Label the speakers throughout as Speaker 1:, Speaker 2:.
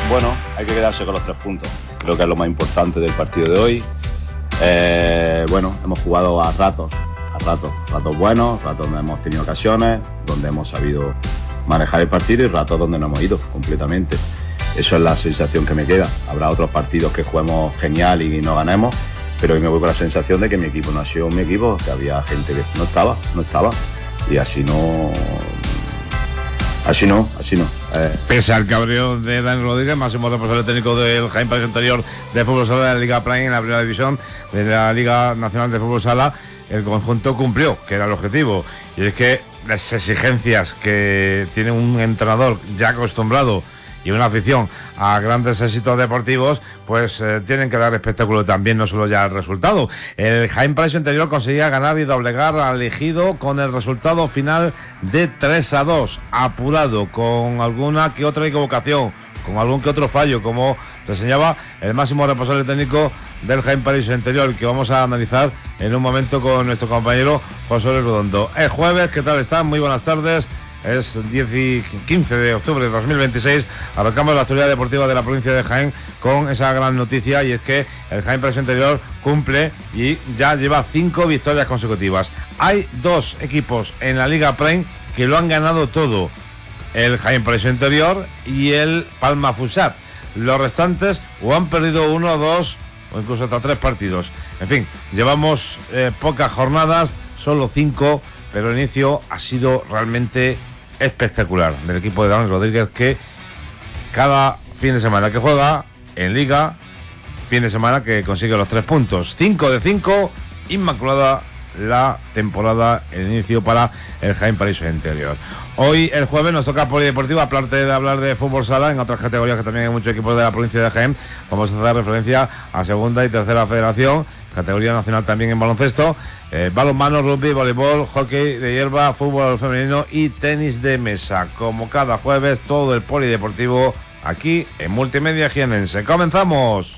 Speaker 1: Bueno, hay que quedarse con los 3 puntos. Creo que es lo más importante del partido de hoy. Bueno, hemos jugado a ratos buenos, ratos donde hemos tenido ocasiones, donde hemos sabido manejar el partido y ratos donde no hemos ido completamente. Eso es la sensación que me queda. Habrá otros partidos que juguemos genial y no ganemos, pero hoy me voy con la sensación de que mi equipo no ha sido mi equipo, que había gente que no estaba, y así no.
Speaker 2: Pese al cabreo de Dani Rodríguez, máximo responsable técnico del Jaén País Interior de Fútbol Sala de la Liga Prime en la primera división de la Liga Nacional de Fútbol Sala, el conjunto cumplió, que era el objetivo. Y es que las exigencias que tiene un entrenador ya acostumbrado y una afición a grandes éxitos deportivos, pues tienen que dar espectáculo también, no solo ya el resultado. El Jaén Paraíso Interior conseguía ganar y doblegar al Ejido con el resultado final de 3-2, apurado, con alguna que otra equivocación, con algún que otro fallo, como reseñaba el máximo responsable técnico del Jaén Paraíso Interior, que vamos a analizar en un momento con nuestro compañero José Luis Redondo. Es jueves, ¿qué tal están? Muy buenas tardes. Es 15 de octubre de 2026. Arrancamos la actualidad deportiva de la provincia de Jaén con esa gran noticia, y es que el Jaén Paraíso Interior cumple y ya lleva 5 victorias consecutivas. Hay 2 equipos en la Liga Prime que lo han ganado todo: el Jaén Paraíso Interior y el Palma Futsal. Los restantes o han perdido 1, 2 o incluso hasta 3 partidos. En fin, llevamos pocas jornadas, solo 5, pero el inicio ha sido realmente espectacular del equipo de Dani Rodríguez, que cada fin de semana que juega en Liga, fin de semana que consigue los 3 puntos. 5 de 5, inmaculada la temporada, el inicio para el Jaén Paraíso Interior. Hoy, el jueves, nos toca polideportivo. Aparte de hablar de fútbol sala, en otras categorías que también hay muchos equipos de la provincia de Jaén, vamos a hacer referencia a segunda y tercera federación, categoría nacional también en baloncesto, balonmano, rugby, voleibol, hockey de hierba, fútbol femenino y tenis de mesa. Como cada jueves, todo el polideportivo aquí en Multimedia Jienense. ¡Comenzamos!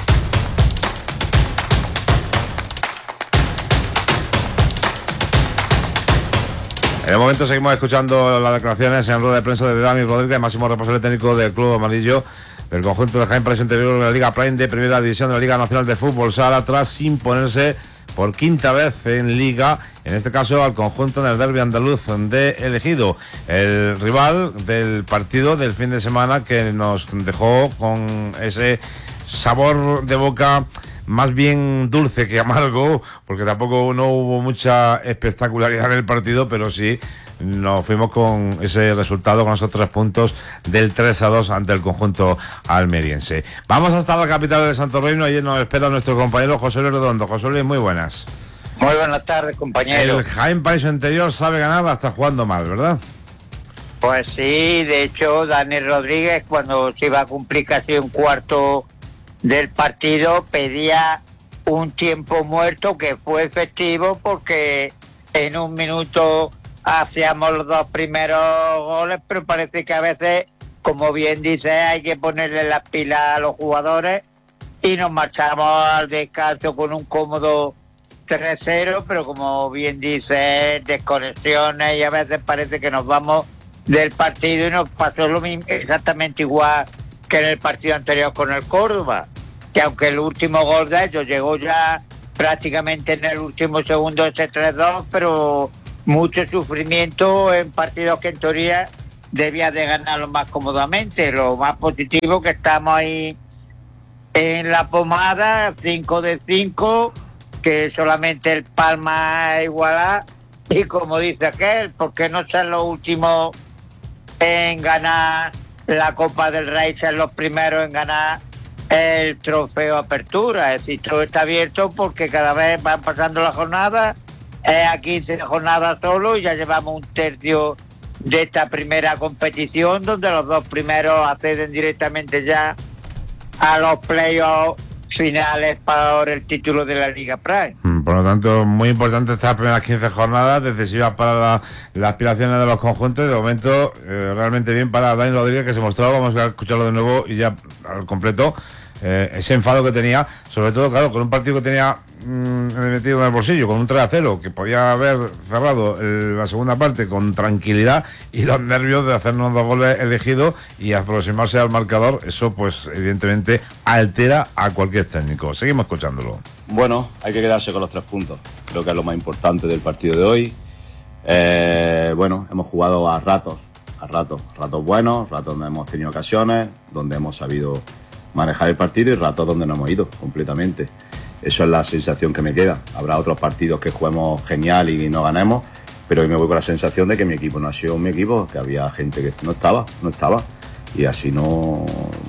Speaker 2: En el momento seguimos escuchando las declaraciones en rueda de prensa de Dani Rodríguez, máximo responsable técnico del Club Amarillo, del conjunto de Jaén Paraíso Interior de la Liga Prime de primera división de la Liga Nacional de Fútbol Sala, tras imponerse por 5ª vez en Liga, en este caso al conjunto del derbi andaluz de El Ejido, el rival del partido del fin de semana, que nos dejó con ese sabor de boca más bien dulce que amargo, porque tampoco no hubo mucha espectacularidad en el partido, pero sí nos fuimos con ese resultado, con esos 3 puntos del 3-2 ante el conjunto almeriense. Vamos hasta la capital de Santo Reino. Allí nos espera nuestro compañero José Luis Redondo. José Luis, muy buenas.
Speaker 3: Muy buenas tardes, compañero.
Speaker 2: El Jaén Paraíso Interior sabe ganar hasta jugando mal, ¿verdad?
Speaker 3: Pues sí, de hecho, Dani Rodríguez, cuando se iba a cumplir casi un cuarto del partido, pedía un tiempo muerto, que fue efectivo, porque en un minuto hacíamos los 2 primeros goles, pero parece que a veces, como bien dice, hay que ponerle las pilas a los jugadores, y nos marchamos al descanso con un cómodo 3-0, pero como bien dice, desconexiones, y a veces parece que nos vamos del partido, y nos pasó lo mismo, exactamente igual que en el partido anterior con el Córdoba, que aunque el último gol de ellos llegó ya prácticamente en el último segundo de ese 3-2, pero mucho sufrimiento en partidos que en teoría debía de ganarlo más cómodamente. Lo más positivo que estamos ahí en la pomada, 5 de 5, que solamente el Palma iguala, y como dice aquel, ¿por qué no ser los últimos en ganar la Copa del Rey, ser los primeros en ganar el trofeo Apertura? Es decir, todo está abierto, porque cada vez van pasando las jornadas, a 15 jornadas solo, y ya llevamos un tercio de esta primera competición, donde los 2 primeros acceden directamente ya a los playoffs finales por el título de la Liga Prime.
Speaker 2: Por lo tanto, muy importante estas primeras 15 jornadas, decisivas para las aspiraciones de los conjuntos, y de momento realmente bien para Dani Rodríguez, que se mostró. Vamos a escucharlo de nuevo y ya al completo. Ese enfado que tenía, sobre todo, claro, con un partido que tenía metido en el bolsillo con un 3-0, que podía haber cerrado la segunda parte con tranquilidad, y los nervios de hacernos 2 goles elegidos y aproximarse al marcador, eso pues evidentemente altera a cualquier técnico. Seguimos escuchándolo.
Speaker 1: Bueno, hay que quedarse con los 3 puntos. Creo que es lo más importante del partido de hoy. Bueno, hemos jugado a ratos buenos, ratos donde hemos tenido ocasiones, donde hemos sabido manejar el partido, y ratos donde no hemos ido completamente. Eso es la sensación que me queda. Habrá otros partidos que juguemos genial y no ganemos, pero hoy me voy con la sensación de que mi equipo no ha sido mi equipo, que había gente que no estaba, y así no.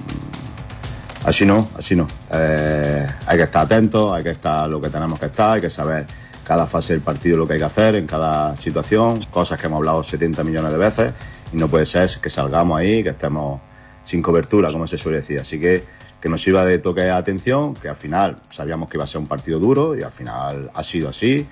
Speaker 1: Hay que estar atentos, hay que estar lo que tenemos que estar, hay que saber cada fase del partido lo que hay que hacer en cada situación, cosas que hemos hablado 70 millones de veces, y no puede ser que salgamos ahí, que estemos sin cobertura, como se suele decir. Así que nos sirva de toque de atención, que al final sabíamos que iba a ser un partido duro y al final ha sido así,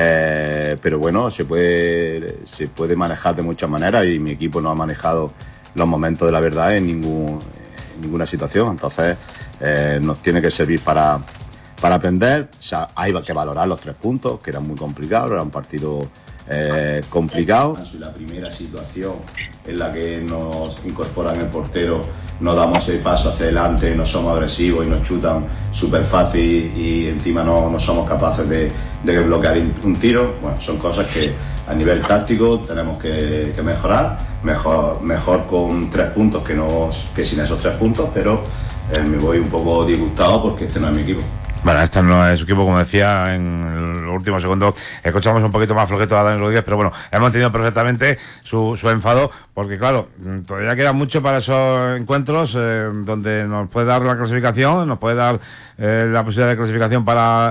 Speaker 1: pero bueno, se puede manejar de muchas maneras, y mi equipo no ha manejado los momentos de la verdad en ninguna situación. Entonces nos tiene que servir para aprender. O sea, hay que valorar los 3 puntos, que eran muy complicados, era un partido complicado. La primera situación en la que nos incorporan el portero, no damos el paso hacia adelante, no somos agresivos y nos chutan súper fácil, y encima no somos capaces de bloquear un tiro. Bueno, son cosas que a nivel táctico tenemos que mejorar. Mejor con 3 puntos que sin esos 3 puntos, pero me voy un poco disgustado porque este no es mi equipo.
Speaker 2: Bueno, este no es su equipo, como decía en los últimos segundos. Escuchamos un poquito más flojeto a Dani Rodríguez, pero bueno, hemos entendido perfectamente su enfado, porque claro, todavía queda mucho para esos encuentros donde nos puede dar la clasificación, nos puede dar la posibilidad de clasificación para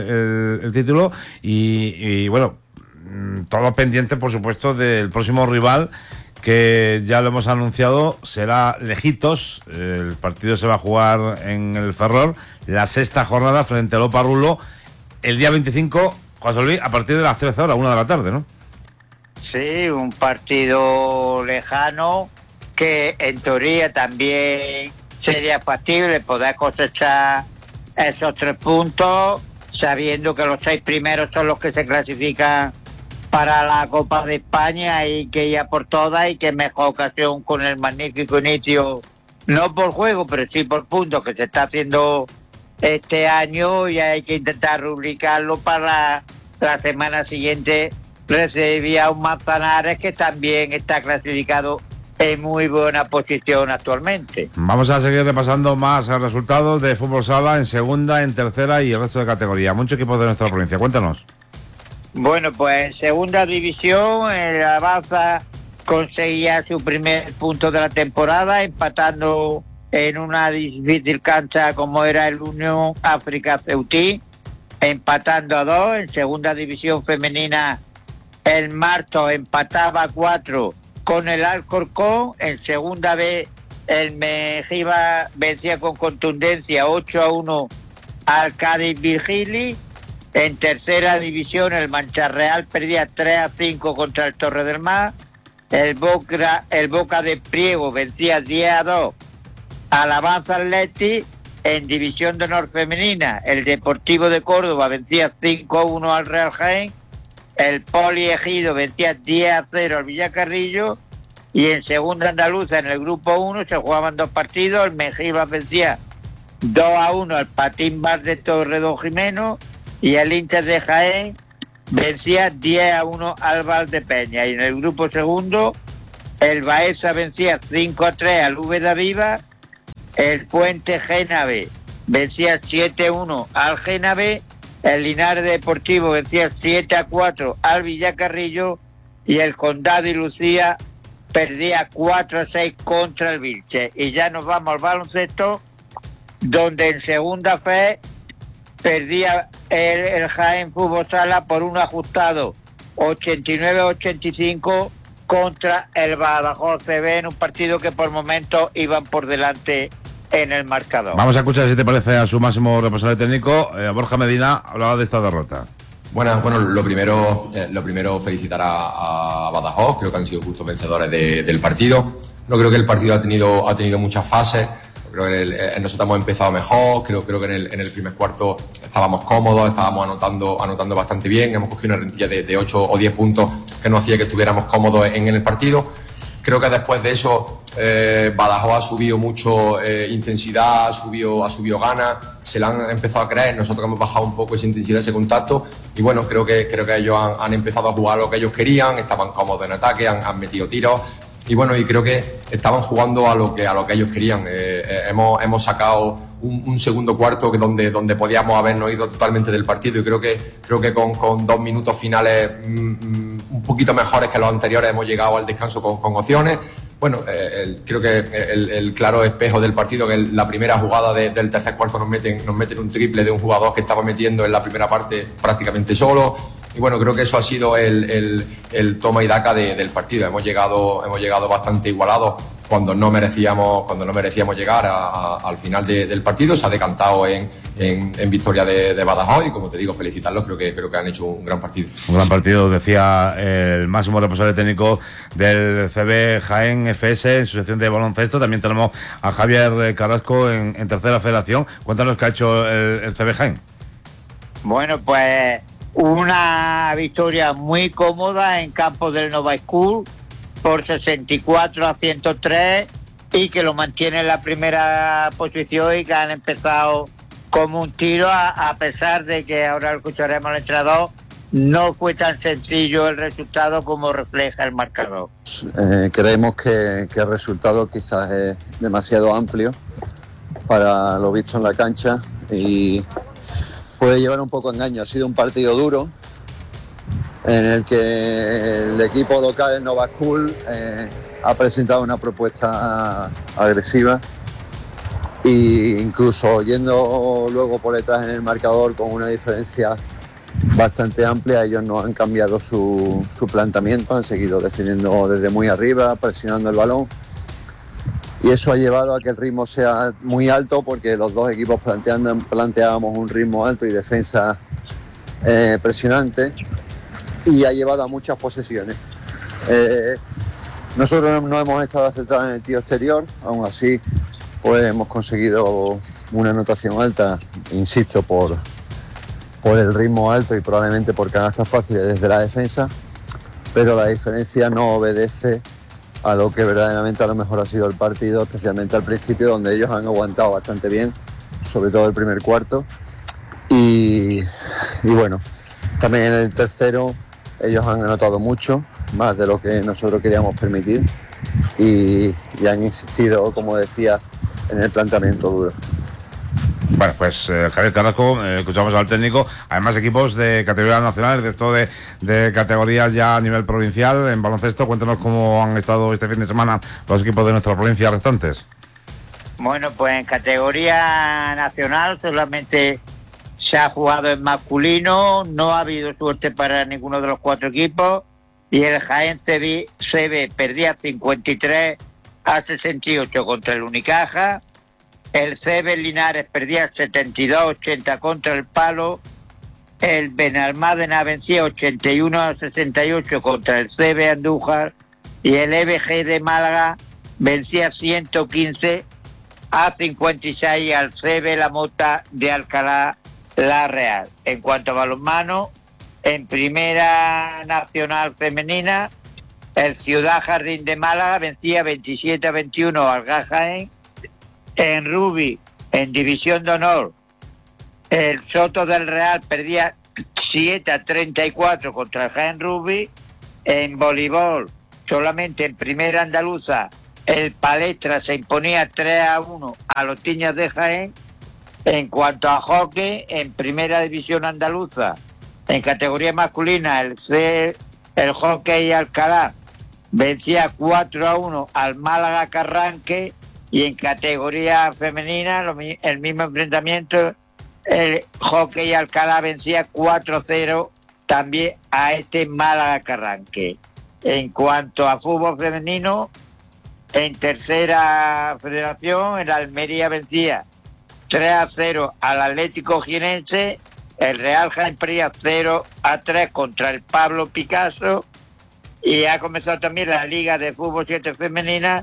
Speaker 2: el título, y bueno, todos pendientes, por supuesto, del próximo rival, que ya lo hemos anunciado, será Lejitos. El partido se va a jugar en el Ferrol, la 6ª jornada frente al Oparrulo, el día 25, José Luis, a partir de las 13 horas, 1 de la tarde, ¿no?
Speaker 3: Sí, un partido lejano que en teoría también sería factible poder cosechar esos 3 puntos, sabiendo que los 6 primeros son los que se clasifican para la Copa de España, y que ya por todas, y que mejor ocasión con el magnífico inicio, no por juego, pero sí por puntos, que se está haciendo este año, y hay que intentar rubricarlo para la semana siguiente. Recibía a un Manzanares que también está clasificado en muy buena posición actualmente.
Speaker 2: Vamos a seguir repasando más resultados de fútbol sala en segunda, en tercera y el resto de categorías. Muchos equipos de nuestra provincia, cuéntanos.
Speaker 3: Bueno, pues en segunda división, el Avanza conseguía su primer punto de la temporada, empatando en una difícil cancha como era el Unión África Ceutí, empatando a 2. En segunda división femenina, el Marto empataba a 4 con el Alcorcón. En segunda B, el Mejiba vencía con contundencia 8-1 al Cádiz Virgili. En tercera división, el Mancharreal perdía 3-5 contra el Torre del Mar. El Boca de Priego vencía 10-2 al Avanza Atleti. En división de honor femenina, el Deportivo de Córdoba vencía 5-1 al Real Jaén. El Poli Ejido vencía 10-0 al Villacarrillo. Y en segunda andaluza, en el grupo 1, se jugaban 2 partidos. El Mejibas vencía 2-1 al Patín Bar de Torredón Jimeno, y el Inter de Jaén vencía 10-1 al Valdepeña. Y en el grupo segundo, el Baeza vencía 5-3 al Úbeda Viva. El Puente Génave vencía 7-1 al Génave. El Linares Deportivo vencía 7-4 al Villacarrillo. Y el Condado y Lucía perdía 4-6 contra el Vilche. Y ya nos vamos al baloncesto, donde en segunda fe perdía el Jaén Fútbol Sala por un ajustado 89-85 contra el Badajoz CB, en un partido que por momentos iban por delante en el marcador.
Speaker 2: Vamos a escuchar, si te parece, a su máximo responsable técnico, Borja Medina, hablaba de esta derrota.
Speaker 4: Bueno, lo primero felicitar a Badajoz. Creo que han sido justos vencedores del partido. No creo que el partido ha tenido muchas fases. nosotros hemos empezado mejor, creo que en el primer cuarto estábamos cómodos, estábamos anotando bastante bien, hemos cogido una rentilla de 8 o 10 puntos que nos hacía que estuviéramos cómodos en el partido. Creo que después de eso Badajoz ha subido mucho intensidad, ha subido ganas, se la han empezado a creer, nosotros hemos bajado un poco esa intensidad, ese contacto, y bueno, creo que ellos han empezado a jugar lo que ellos querían, estaban cómodos en ataque, han metido tiros, y bueno, y creo que estaban jugando a lo que ellos querían. Hemos sacado un segundo cuarto donde podíamos habernos ido totalmente del partido, y creo que con 2 minutos finales un poquito mejores que los anteriores hemos llegado al descanso con opciones. Bueno, creo que el claro espejo del partido, que la primera jugada del tercer cuarto nos meten un triple de un jugador que estaba metiendo en la primera parte prácticamente solo. Y bueno, creo que eso ha sido el toma y daca del partido. Hemos llegado bastante igualados cuando no merecíamos llegar al final del partido. Se ha decantado en victoria de Badajoz, y como te digo, felicitarlos, creo que han hecho un gran partido.
Speaker 2: Un gran partido, decía el máximo responsable técnico del CB Jaén FS en su sección de baloncesto. También tenemos a Javier Carrasco en tercera federación. Cuéntanos qué ha hecho el CB Jaén.
Speaker 3: Bueno, pues una victoria muy cómoda en campo del Nova School por 64-103, y que lo mantiene en la primera posición, y que han empezado como un tiro, a pesar de que ahora escucharemos al entrenador, no fue tan sencillo el resultado como refleja el marcador.
Speaker 5: Creemos que el resultado quizás es demasiado amplio para lo visto en la cancha y puede llevar un poco engaño. Ha sido un partido duro en el que el equipo local, el Nova School, ha presentado una propuesta agresiva, e incluso yendo luego por detrás en el marcador con una diferencia bastante amplia, ellos no han cambiado su planteamiento, han seguido defendiendo desde muy arriba, presionando el balón, y eso ha llevado a que el ritmo sea muy alto, porque los dos equipos planteábamos un ritmo alto y defensa presionante, y ha llevado a muchas posesiones. Nosotros no hemos estado acertados en el tiro exterior, aún así pues hemos conseguido una anotación alta, insisto, por el ritmo alto y probablemente por canastas fáciles desde la defensa, pero la diferencia no obedece a lo que verdaderamente a lo mejor ha sido el partido, especialmente al principio, donde ellos han aguantado bastante bien, sobre todo el primer cuarto, y bueno, también en el tercero ellos han anotado mucho, más de lo que nosotros queríamos permitir, y han insistido, como decía, en el planteamiento duro.
Speaker 2: Bueno, pues Javier Carrasco, escuchamos al técnico. Además, equipos de categoría nacional, de esto de categorías ya a nivel provincial en baloncesto. Cuéntanos cómo han estado este fin de semana los equipos de nuestra provincia restantes.
Speaker 3: Bueno, pues en categoría nacional solamente se ha jugado en masculino, no ha habido suerte para ninguno de los 4 equipos, y el Jaén CB perdía 53-68 contra el Unicaja. El CB Linares perdía 72-80 contra el Palo. El Benalmádena vencía 81-68 contra el CB Andújar. Y el EBG de Málaga vencía 115-56 al CB La Mota de Alcalá La Real. En cuanto a balonmano, en Primera Nacional Femenina, el Ciudad Jardín de Málaga vencía 27-21 al GAS Jaén. En rugby, en División de Honor, el Soto del Real perdía 7-34 contra el Jaén Rugby. En voleibol, solamente en Primera Andaluza, el Palestra se imponía 3-1 a los Tiñas de Jaén. En cuanto a hockey, en Primera División Andaluza, en categoría masculina, el Hockey Alcalá vencía 4-1 al Málaga Carranque. Y en categoría femenina, el mismo enfrentamiento, el Hockey Alcalá vencía 4-0 también a este Málaga Carranque. En cuanto a fútbol femenino, en Tercera Federación, el Almería vencía 3-0 al Atlético Jienense, el Real Jaén perdía 0-3 contra el Pablo Picasso, y ha comenzado también la Liga de Fútbol 7 femenina,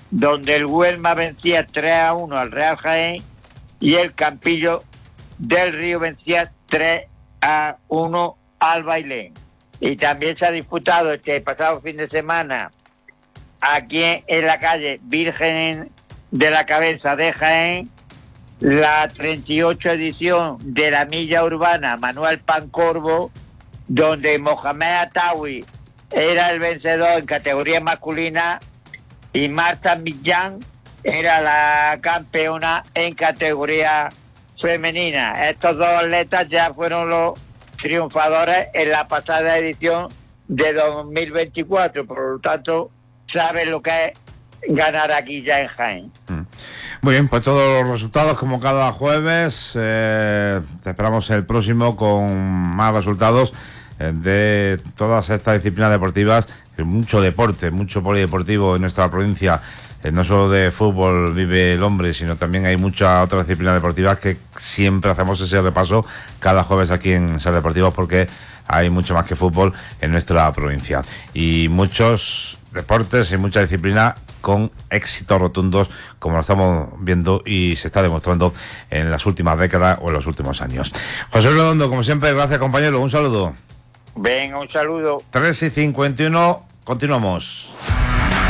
Speaker 3: donde el Huelma vencía 3-1 al Real Jaén y el Campillo del Río vencía 3-1 al Bailén. Y también se ha disputado este pasado fin de semana aquí en la calle Virgen de la Cabeza de Jaén la 38 edición de la Milla Urbana Manuel Pancorbo, donde Mohamed Atawi era el vencedor en categoría masculina y Marta Millán era la campeona en categoría femenina. Estos dos atletas ya fueron los triunfadores en la pasada edición de 2024, por lo tanto saben lo que es ganar aquí ya en Jaén.
Speaker 2: Muy bien, pues todos los resultados como cada jueves. Te esperamos el próximo con más resultados de todas estas disciplinas deportivas. Mucho deporte, mucho polideportivo en nuestra provincia. No solo de fútbol vive el hombre, sino también hay muchas otras disciplinas deportivas que siempre hacemos ese repaso cada jueves aquí en Ser Deportivos, porque hay mucho más que fútbol en nuestra provincia. Y muchos deportes y muchas disciplinas con éxitos rotundos, como lo estamos viendo y se está demostrando en las últimas décadas o en los últimos años. José Redondo, como siempre, gracias, compañero. Un saludo.
Speaker 3: Venga, un saludo.
Speaker 2: 3:51, continuamos.